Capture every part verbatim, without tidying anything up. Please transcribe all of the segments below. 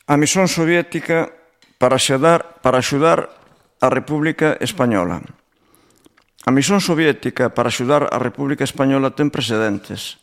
A misión soviética para axudar, para axudar a República Española. A misión soviética para axudar a República Española ten precedentes.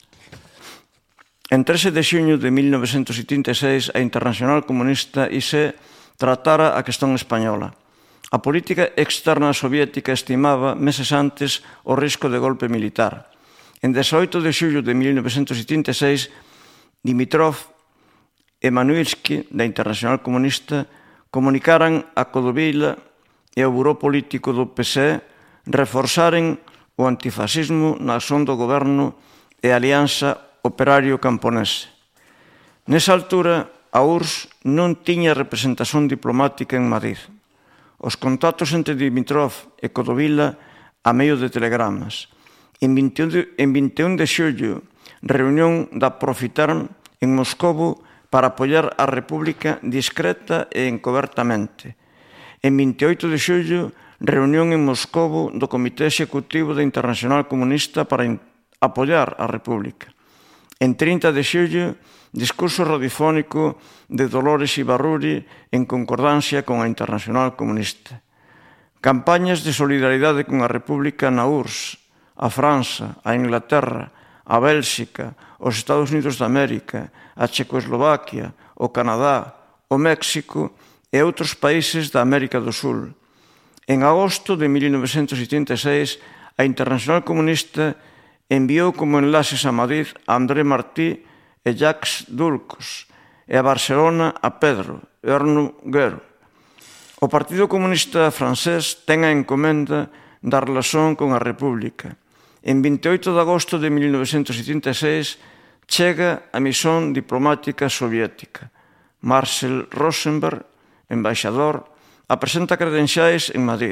En trece de xuño de mil novecentos setenta e seis, a Internacional Comunista I S E tratara a cuestión española. A política externa soviética estimaba meses antes o risco de golpe militar. En dezaoito de xullo de mil novecentos setenta e seis, Dimitrov e Manuilsky, da Internacional Comunista, comunicaran a Codovila e ao Buró Político do P S E reforzaren o antifascismo na acción do goberno e a alianza operario-camponese. Nesa altura, a U R S S non tiña representación diplomática en Madrid. Os contactos entre Dimitrov e Codovila a medio de telegramas. En vinte e un de xullo, reunión da Profiterm en Moscovo para apoiar a República discreta e encobertamente. En vinte e oito de xullo, reunión en Moscovo do Comité Executivo da Internacional Comunista para apoiar a República. En trinta de xullo, discurso radiofónico de Dolores Ibarruri en concordancia con a Internacional Comunista. Campañas de solidaridade con a República na U R S S, a França, a Inglaterra, a Bélxica, os Estados Unidos de América, a Checoslovaquia, o Canadá, o México e outros países da América do Sul. En agosto de mil novecentos setenta e seis, a Internacional Comunista enviou como enlaces a Madrid a André Martí e Jacques Dulcos e a Barcelona a Pedro Erno Guerro. O Partido Comunista francés ten a encomenda da relación con a República. En vinte e oito de agosto de mil novecentos setenta e seis chega a misión diplomática soviética. Marcel Rosenberg, embaixador, apresenta credenciais en Madrid.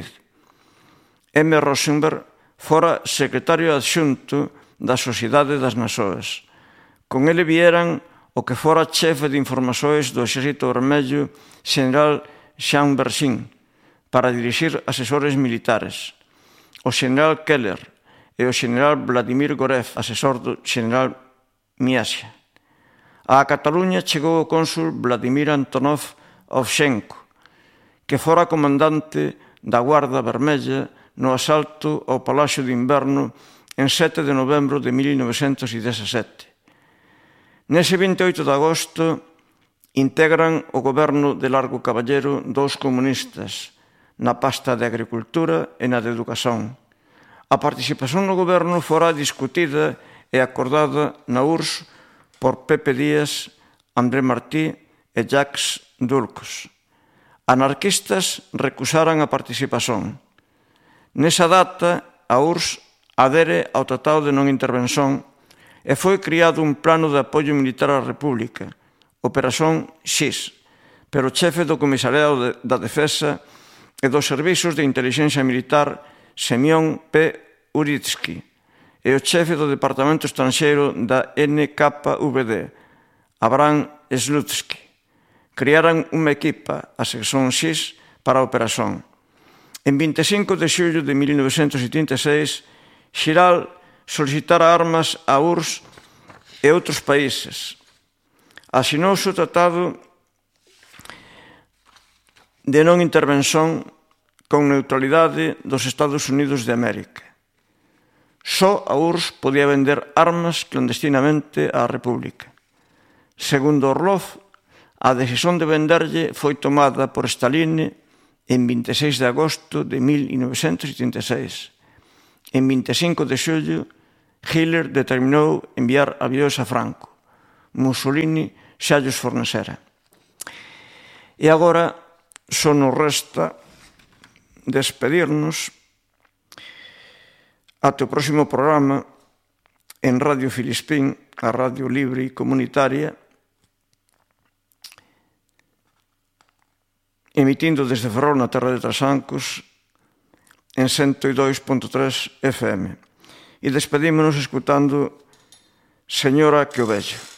M. Rosenberg fora secretario adxunto da Sociedade das Nações. Con ele vieran o que fora chefe de informações do Exército Vermelho, xeneral Jean Bersin, para dirixir asesores militares. O xeneral Keller e o xeneral Vladimir Gorev, asesor do xeneral Miasia. A Cataluña chegou o cónsul Vladimir Antonov Ovchenko, que fora comandante da Guarda Vermella no asalto ao Palacio de Inverno en sete de novembro de mil novecentos dezasete. Nese vinte e oito de agosto integran o goberno de Largo Caballero dous comunistas na pasta de Agricultura e na de Educación. A participación no goberno fora discutida e acordada na U R S S por Pepe Díaz, André Martí e Jacques Dulcos. Anarquistas recusaran a participación. Nesa data, a U R S S adere ao Tratado de Non Intervención e foi criado un plano de apoio militar á República, Operación X, pero o chefe do Comisariado da Defensa e dos Servizos de Intelixencia Militar, Semyon P. Uritsky, e o chefe do Departamento Estranxeiro da N K V D, Abraham Slutsky. Criaran unha equipa, a Sección X, para a operación. En vinte e cinco de xullo de mil novecentos setenta e seis, Xiral solicitara armas a U R S S e outros países. Asinouse o Tratado de Non Intervención con neutralidade dos Estados Unidos de América. Só a U R S S podía vender armas clandestinamente á República. Segundo Orlov, a decisión de venderlle foi tomada por Stalin en vinte e seis de agosto de mil novecentos setenta e seis. En vinte e cinco de xullo, Hitler determinou enviar avións a Franco. Mussolini xa llos fornecera. E agora só nos resta despedirnos até o próximo programa en Radio Filispín, a radio libre e comunitaria, emitindo desde Ferrol na terra de Trasancos en ciento dos punto tres F M. E despedímonos escutando Señora que o vexa.